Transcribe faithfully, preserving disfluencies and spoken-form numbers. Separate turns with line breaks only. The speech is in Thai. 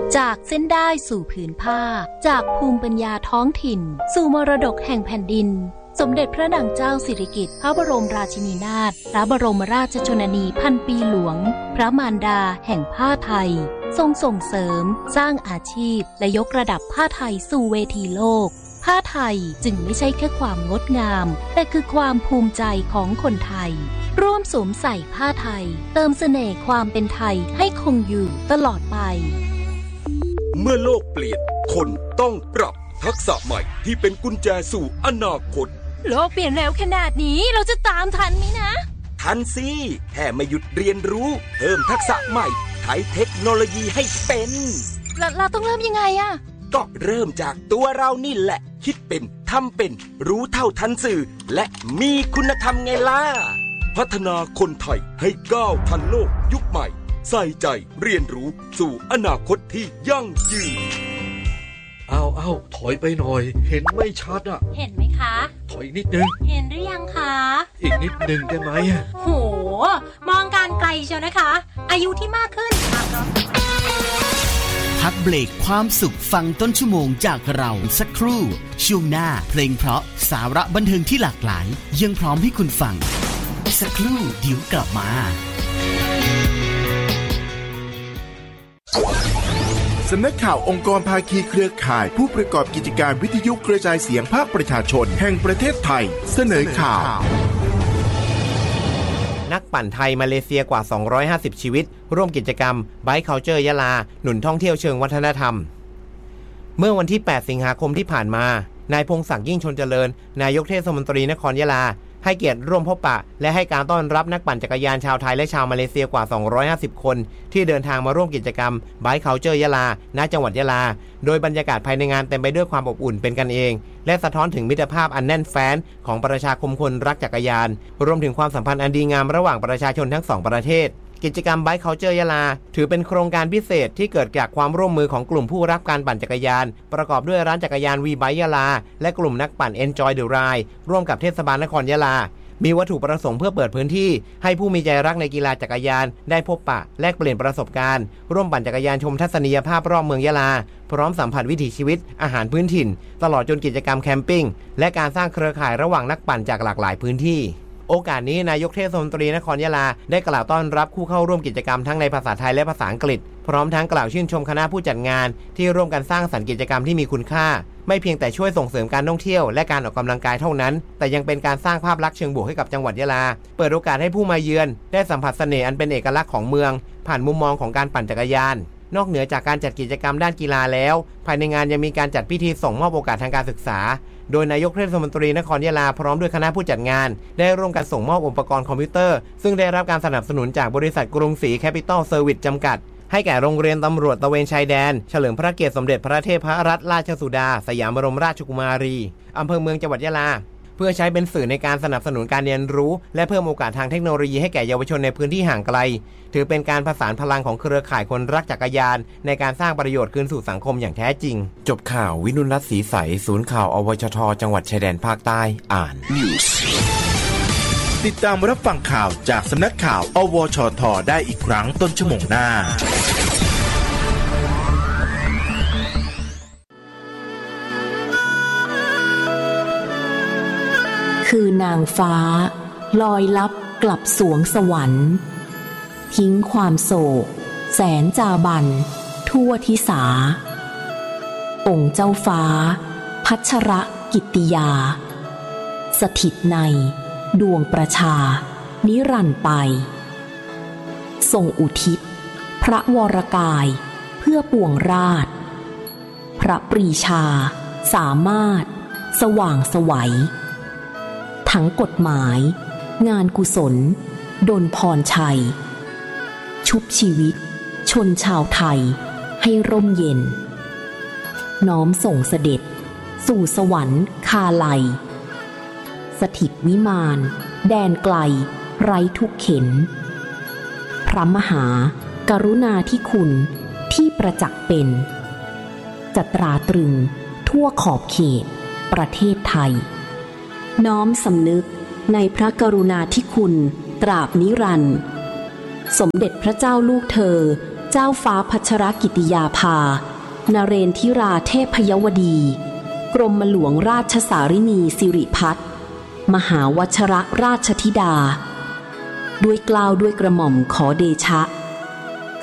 จากเส้นได้สู่ผืนผ้าจากภูมิปัญญาท้องถิ่นสู่มรดกแห่งแผ่นดินสมเด็จพระนางเจ้าสิริกิติ์พระบรมราชินีนาถพระบรมราชชนนีพันปีหลวงพระมารดาแห่งผ้าไทยทรงส่งเสริมสร้างอาชีพและยกระดับผ้าไทยสู่เวทีโลกผ้าไทยจึงไม่ใช่แค่ความงดงามแต่คือความภูมิใจของคนไทยร่วมสวมใส่ผ้าไทยเติมเสน่ห์ความเป็นไทยให้คงอยู่ตลอดไป
เมื่อโลกเปลี่ยนคนต้องปรับทักษะใหม่ที่เป็นกุญแจสู่อนาคต
โลกเปลี่ยนเร็วขนาดนี้เราจะตามทันไหมนะ
ทันสิแค่ไม่หยุดเรียนรู้เพิ่มทักษะใหม่ใช้เทคโนโลยีให้เป็น
เราเราต้องเริ่มยังไงอะ
ก็เริ่มจากตัวเรานี่แหละคิดเป็นทำเป็นรู้เท่าทันสื่อและมีคุณธรรมไงล่ะพัฒนาคนไทยให้ก้าวทันโลกยุคใหม่ใส่ใจเรียนรู้สู่อนาคตที่ยั่งยืน
เอาเอาถอยไปหน่อยเห็นไม่ชัดอ่ะ
เห็นไหมคะ
ถอยนิดนึง
เห็นหรือยังคะ
อีกนิดนึงได้ไหม
โหมองการไกลเชียวนะคะอายุที่มากขึ้น
พักเบรกความสุขฟังต้นชั่วโมงจากเราสักครู่ช่วงหน้าเพลงเพราะสาระบันเทิงที่หลากหลายยังพร้อมให้คุณฟังสักครู่เดี๋ยวกลับมา
สำนักข่าวองค์กรภาคีเครือข่ายผู้ประกอบกิจการวิทยุกระจายเสียงภาคประชาชนแห่งประเทศไทยเสนอข่าว
นักปั่นไทยมาเลเซียกว่าสองร้อยห้าสิบชีวิตร่วมกิจกรรม Bike Culture ยะลาหนุนท่องเที่ยวเชิงวัฒนธรรมเมื่อวันที่แปดสิงหาคมที่ผ่านมานายพงศักดิ์ยิ่งชลเจริญนายกเทศมนตรีนครยะลาให้เกียรติร่วมพบปะและให้การต้อนรับนักปั่นจักรยานชาวไทยและชาวมาเลเซียกว่าสองร้อยห้าสิบคนที่เดินทางมาร่วมกิจกรรม Bike Culture ยะลาณจังหวัดยะลาโดยบรรยากาศภายในงานเต็มไปด้วยความอบอุ่นเป็นกันเองและสะท้อนถึงมิตรภาพอันแน่นแฟ้นของประชาคมคนรักจักรยานรวมถึงความสัมพันธ์อันดีงามระหว่างประชาชนทั้งสองประเทศกิจกรรม Bike Culture ยะลาถือเป็นโครงการพิเศษที่เกิดจากความร่วมมือของกลุ่มผู้รักการปั่นจักรยานประกอบด้วยร้านจักรยาน วี Bike ยะลาและกลุ่มนักปั่น Enjoy the Ride ร่วมกับเทศบาลนครยะลามีวัตถุประสงค์เพื่อเปิดพื้นที่ให้ผู้มีใจรักในกีฬาจักรยานได้พบปะแลกเปลี่ยนประสบการณ์ร่วมปั่นจักรยานชมทัศนียภาพรอบเมืองยะลาพร้อมสัมผัสวิถีชีวิตอาหารพื้นถิ่นตลอดจนกิจกรรมแคมปิ้งและการสร้างเครือข่ายระหว่างนักปั่นจากหลากหลายพื้นที่โอกาสนี้นายกเทศมนตรีนครยะลาได้กล่าวต้อนรับผู้เข้าร่วมกิจกรรมทั้งในภาษาไทยและภาษาอังกฤษพร้อมทั้งกล่าวชื่นชมคณะผู้จัดงานที่ร่วมกันสร้างสรรค์กิจกรรมที่มีคุณค่าไม่เพียงแต่ช่วยส่งเสริมการท่องเที่ยวและการออกกำลังกายเท่านั้นแต่ยังเป็นการสร้างภาพลักษณ์เชิงบวกให้กับจังหวัดยะลาเปิดโอกาสให้ผู้มาเยือนได้สัมผัสเสน่ห์อันเป็นเอกลักษณ์ของเมืองผ่านมุมมองของการปั่นจักรยานนอกเหนือจากการจัดกิจกรรมด้านกีฬาแล้วภายในงานยังมีการจัดพิธีส่งมอบโอกาสทางการศึกษาโดยนายกเทศมนตรีนครยะลาพร้อมด้วยคณะผู้จัดงานได้ร่วมกันส่งมอบอุปกรณ์คอมพิวเตอร์ซึ่งได้รับการสนับสนุนจากบริษัทกรุงศรีแคปิตอลเซอร์วิสจำกัดให้แก่โรงเรียนตำรวจตระเวนชายแดนเฉลิมพระเกียรติสมเด็จพระเทพรัตนราชสุดาสยามบรมราชกุมารีอำเภอเมืองจังหวัดยะลาเพื่อใช้เป็นสื่อในการสนับสนุนการเรียนรู้และเพิ่มโอกาสทางเทคโนโลยีให้แก่เยาวชนในพื้นที่ห่างไกลถือเป็นการผสานพลังของเครือข่ายคนรักจักรยานในการสร้างประโยชน์คืนสู่สังคมอย่างแท้จริงจบข่าววินุรัตน์ศรีใสศูนย์ข่าวอวชทจังหวัดชายแดนภาคใต้อ่านนิวส์
ติดตามรับฟังข่าวจากสำนักข่าวอวชทได้อีกครั้งต้นชั่วโมงหน้า
คือนางฟ้าลอยลับกลับสวงสวรรค์ทิ้งความโศกแสนจาบันทั่วทิสาองค์เจ้าฟ้าพัชรกิตติยาสถิตในดวงประชานิรันดร์ไปทรงอุทิศพระวรกายเพื่อปวงราชพระปรีชาสามารถสว่างไสวทั้งกฎหมายงานกุศลดลพรชัยชุบชีวิตชนชาวไทยให้ร่มเย็นน้อมส่งเสด็จสู่สวรรค์คาไลสถิตวิมานแดนไกลไร้ทุกเข็ญพระมหากรุณาธิคุณที่ประจักษ์เป็นจะตราตรึงทั่วขอบเขตประเทศไทยน้อมสำนึกในพระกรุณาธิคุณตราบนิรันดร์สมเด็จพระเจ้าลูกเธอเจ้าฟ้าพัชรกิติยาภานเรนทิราเทพยวดี กรมหลวงราชสารินีสิริพัฒน์มหาวัชรราชธิดาด้วยเกล้าด้วยกระหม่อมขอเดชะ